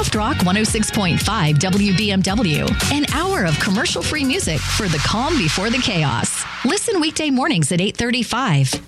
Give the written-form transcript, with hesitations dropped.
Soft Rock 106.5 WBMW. An hour of commercial-free music for the calm before the chaos. Listen weekday mornings at 8:35.